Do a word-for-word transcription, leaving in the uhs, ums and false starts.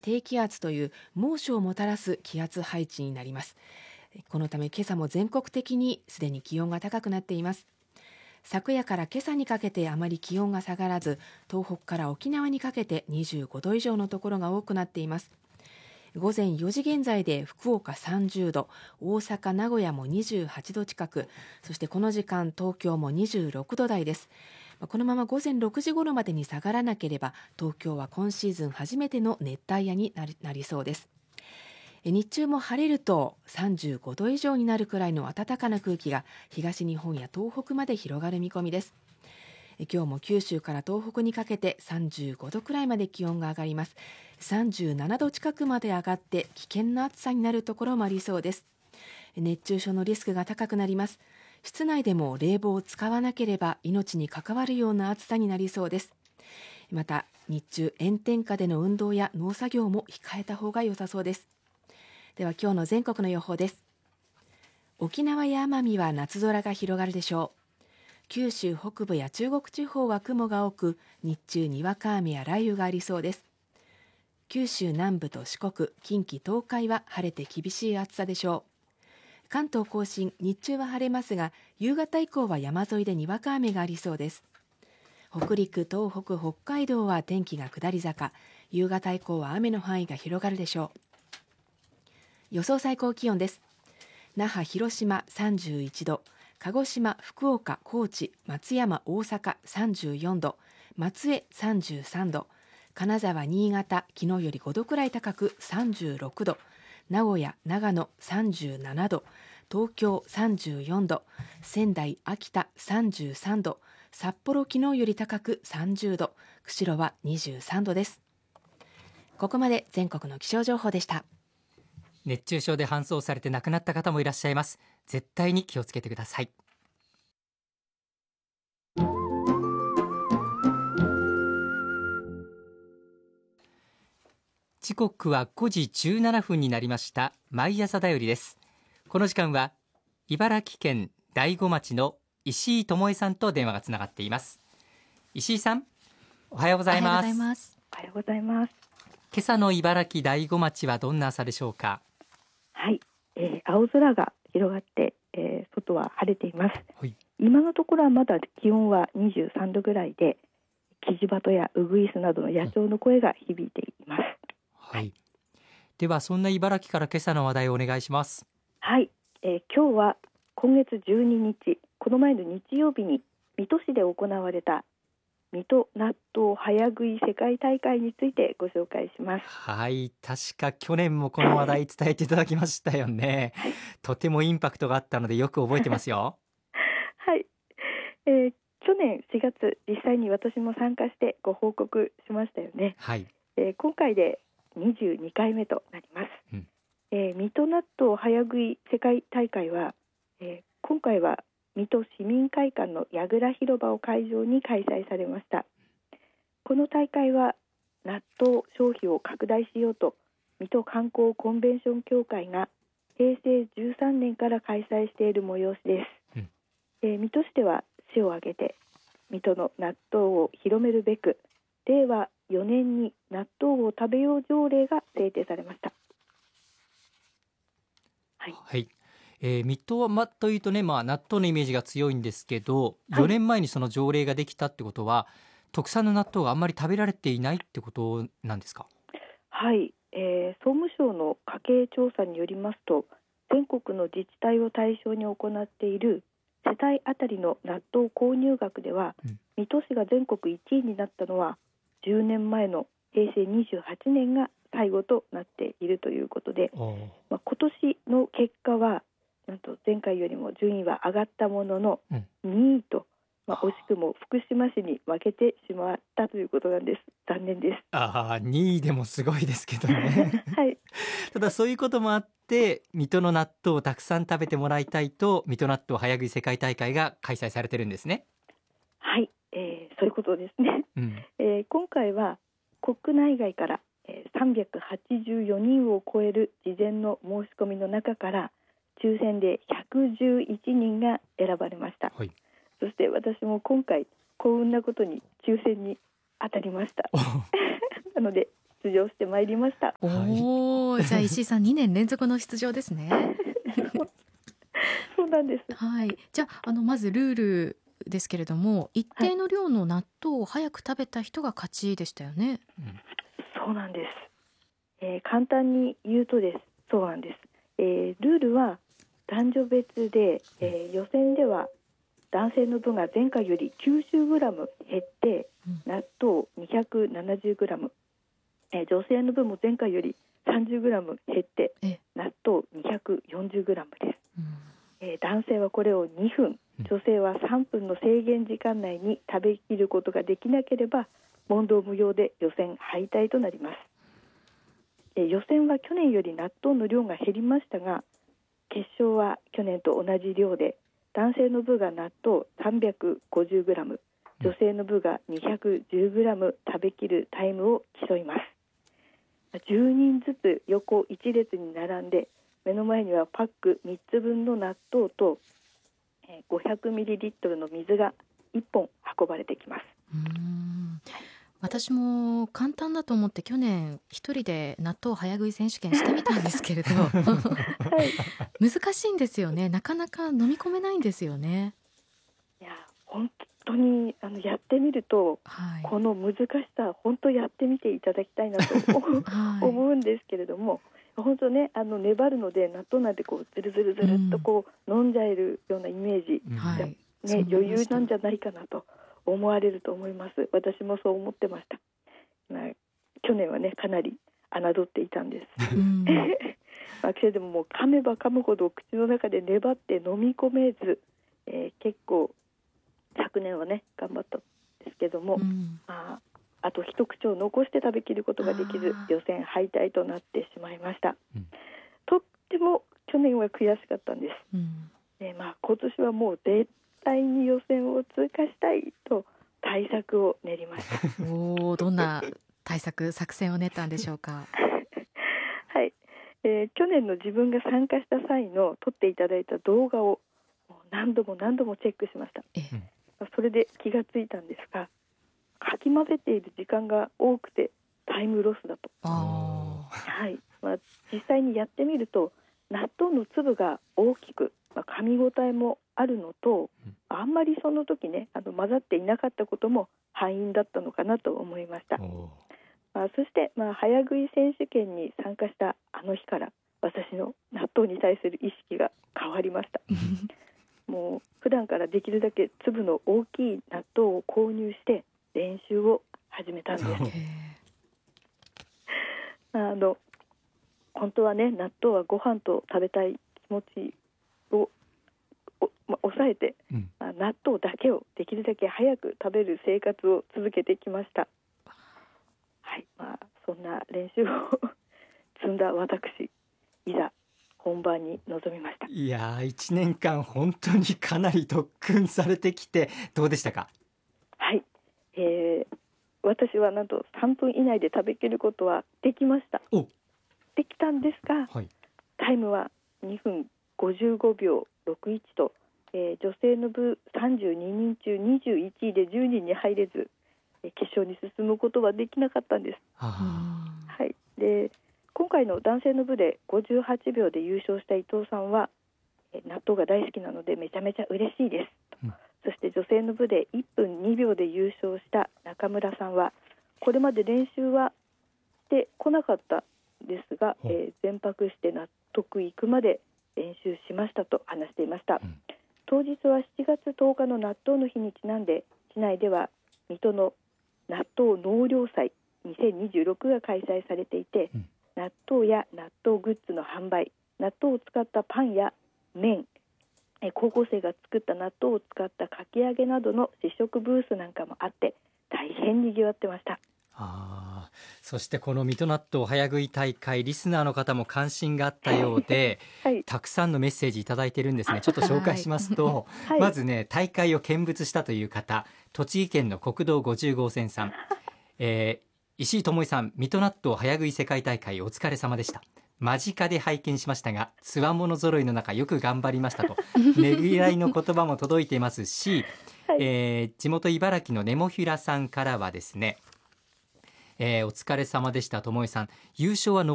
低気圧という猛暑をもたらす気圧配置になります。このため今朝も全国的にすでに気温が高くなっています。昨夜から今朝にかけてあまり気温が下がらず、東北から沖縄にかけてにじゅうごど以上のところが多くなっています。午前よじ現在で福岡さんじゅうど、大阪名古屋もにじゅうはちど近く、そしてこの時間東京もにじゅうろくど台です。このまま午前ろくじ頃までに下がらなければ、東京は今シーズン初めての熱帯夜になり、なりそうです。日中も晴れるとさんじゅうごど以上になるくらいの暖かな空気が東日本や東北まで広がる見込みです。今日も九州から東北にかけてさんじゅうごどくらいまで気温が上がります。さんじゅうななど近くまで上がって危険な暑さになるところもありそうです。熱中症のリスクが高くなります。室内でも冷房を使わなければ命に関わるような暑さになりそうです。また日中炎天下での運動や農作業も控えた方が良さそうです。では今日の全国の予報です。沖縄や奄美は夏空が広がるでしょう。九州北部や中国地方は雲が多く、日中にわか雨や雷雨がありそうです。九州南部と四国、近畿東海は晴れて厳しい暑さでしょう。関東甲信、日中は晴れますが、夕方以降は山沿いでにわか雨がありそうです。北陸、東北、北海道は天気が下り坂、夕方以降は雨の範囲が広がるでしょう。予想最高気温です。那覇、広島さんじゅういちど、鹿児島、福岡、高知、松山、大阪さんじゅうよんど、松江さんじゅうさんど、金沢、新潟昨日よりごどくらい高くさんじゅうろくど、名古屋、長野さんじゅうななど、東京さんじゅうよんど、仙台、秋田さんじゅうさんど、札幌昨日より高くさんじゅうど、釧路はにじゅうさんどです。ここまで全国の気象情報でした。 熱中症で搬送されて亡くなった方もいらっしゃいます。絶対に気をつけてください。時刻はごじじゅうななふんになりました。毎朝だよりです。この時間は茨城県大子町の石井智恵さんと電話がつながっています。石井さん、おはようございます。 おはようございます。 おはようございます。 今朝の茨城大子町はどんな朝でしょうか。 はい、えー、青空が広がって、えー、外は晴れています。 はい、 今のところはまだ気温はにじゅうさんどぐらいで、キジバトやウグイスなどの野鳥の声が響いています。 はい、ではそんな茨城から今朝の話題をお願いします。 はい、えー、今日は今月じゅうににち、この前の日曜日に水戸市で行われた水戸納豆早食い世界大会についてご紹介します。 はい、確か去年もこの話題伝えていただきましたよね。はい、とてもインパクトがあったのでよく覚えてますよ。 はい、えー、去年しがつ実際に私も参加してご報告しましたよね。 はい、 えー、今回でにじゅうにかいめとなります。うん、えー、水戸納豆早食い世界大会は、えー、今回は水戸市民会館の櫓広場を会場に開催されました。この大会は納豆消費を拡大しようと、水戸観光コンベンション協会がへいせいじゅうさんねんから開催している催しです。うん、えー、水戸市では市を挙げて水戸の納豆を広めるべく、れいわよねんに納豆を食べよう条例が制定されました。 はい、はい、えー、水戸は、ま、というとね、まあ、納豆のイメージが強いんですけど、よねんまえにその条例ができたってことは、はい、特産の納豆があんまり食べられていないってことなんですか。 はい、えー、総務省の家計調査によりますと、全国の自治体を対象に行っている世帯あたりの納豆購入額では、うん、水戸市が全国いちいになったのはじゅうねんまえのへいせいにじゅうはちねんが最後となっているということで、まあ、今年の結果はなんと前回よりも順位は上がったもののにいと、まあ、惜しくも福島市に負けてしまったということなんです。残念です。 ああ、にいでもすごいですけどね。 はい、 ただそういうこともあって水戸の納豆をたくさん食べてもらいたいと、水戸納豆早食い世界大会が開催されてるんですね。 はい、えー、そういうことですね。うん、えー、今回は国内外からさんびゃくはちじゅうよにんを超える事前の申し込みの中から抽選でひゃくじゅういちにんが選ばれました。はい、そして私も今回幸運なことに抽選に当たりました。なので出出場してまいりました。 おー、じゃあ石井さんにねん連続の出場ですね。 そうなんです。 はい、じゃあ、あのまずルールですけれども、一定の量の納豆を早く食べた人が勝ちでしたよね。 そうなんです。えー、簡単に言うとです。そうなんです。えー、ルールは男女別で、えー、予選では男性の分が前回より きゅうじゅうグラム 減って納豆 にひゃくななじゅうグラム、えー、女性の分も前回より さんじゅうグラム 減って納豆 にひゃくよんじゅうグラム です。えー、男性はこれをにふん、女性はさんぷんの制限時間内に食べきることができなければ問答無用で予選敗退となります。えー、予選は去年より納豆の量が減りましたが、決勝は去年と同じ量で男性の部が納豆 さんびゃくごじゅうグラム、女性の部が にひゃくじゅうグラム 食べきるタイムを競います。じゅうにんずつ横一列に並んで、目の前にはパックみっつぶんの納豆と ごひゃくミリリットル の水がいっぽん運ばれてきます。 うーん、私も簡単だと思って去年一人で納豆早食い選手権してみたんですけれど、はい、難しいんですよね。なかなか飲み込めないんですよね。 いや本当にあのやってみると、はい、この難しさ本当やってみていただきたいなとはい、思うんですけれども、本当ね、あの粘るので納豆なんてこうずるずるずるっとこう飲んじゃえるようなイメージ、うんはいね、余裕なんじゃないかなと思われると思います。私もそう思ってました。まあ、去年はねかなり侮っていたんです、うんまあ、けれどももう噛めば噛むほど口の中で粘って飲み込めず、えー、結構昨年はね頑張ったんですけども、うんまああと一口を残して食べきることができず予選敗退となってしまいました、うん、とっても去年は悔しかったんです、うんでまあ、今年はもう絶対に予選を通過したいと対策を練りましたおどんな対策作戦を練ったんでしょうかはい、えー、去年の自分が参加した際の撮っていただいた動画を何度も何度もチェックしました。えそれで気がついたんですが、かき混ぜている時間が多くてタイムロスだと。あ、はいまあ、実際にやってみると納豆の粒が大きく、まあ、噛み応えもあるのと、うん、あんまりその時ねあの混ざっていなかったことも敗因だったのかなと思いました。まあ、そして、まあ、早食い選手権に参加したあの日から私の納豆に対する意識が変わりましたもう普段からできるだけ粒の大きい納豆を購入して練習を始めたんですあの本当はね納豆はご飯と食べたい気持ちを、ま、抑えて、うんまあ、納豆だけをできるだけ早く食べる生活を続けてきました。はいまあ、そんな練習を積んだ私いざ本番に臨みました。 いやいちねんかん本当にかなり特訓されてきてどうでしたか？ はい、えー、私はなんとさんぷん以内で食べきることはできました。できたんですが、はい、タイムはにふんごじゅうごびょうろくいちと、えー、女性の部さんじゅうににん中にじゅういちいでじゅうにんに入れず、えー、決勝に進むことはできなかったんです。ははい、で今回の男性の部でごじゅうはちびょうで優勝した伊藤さんは、えー、納豆が大好きなのでめちゃめちゃ嬉しいですと、うん、そして女性の部でいっぷんにびょうで優勝した中村さんはこれまで練習はしてこなかったですが、えー、全泊して納得いくまで練習しましたと話していました、うん、当日はしちがつとおかの納豆の日にちなんで市内では水戸の納豆納涼祭にせんにじゅうろくが開催されていて、うん、納豆や納豆グッズの販売、納豆を使ったパンや麺、え高校生が作った納豆を使ったかき揚げなどの試食ブースなんかもあって大変にぎわってました。 あそしてこの水戸納豆早食い大会リスナーの方も関心があったようで、はい、たくさんのメッセージいただいているんですね。ちょっと紹介しますと、はい、まずね大会を見物したという方、栃木県の国道ごじゅう号線さん、えー、石井智恵さん、水戸納豆早食い世界大会お疲れ様でした。間近で拝見しましたがつわもの揃いの中よく頑張りましたとねぎらいの言葉も届いていますし、はいえー、地元茨城のネモフィラさんからはですね、 えー、お疲れ様でした。ともえさん、優勝は